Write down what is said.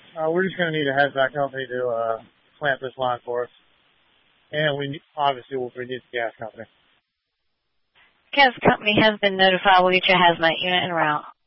We're just going to need a HVAC company to clamp this line for us. And obviously we'll need the gas company. Gas company has been notified. We'll get your hazmat unit en route.